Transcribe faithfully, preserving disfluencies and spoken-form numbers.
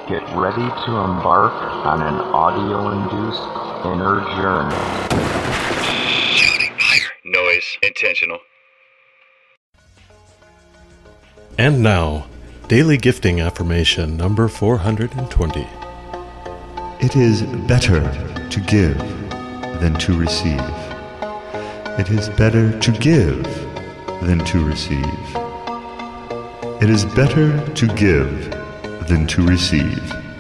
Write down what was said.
Get ready to embark on an audio-induced inner journey. Shouting higher. Noise. Intentional. And now, Daily Gifting Affirmation number four hundred twenty. It is better to give than to receive. It is better to give than to receive. It is better to give than to receive.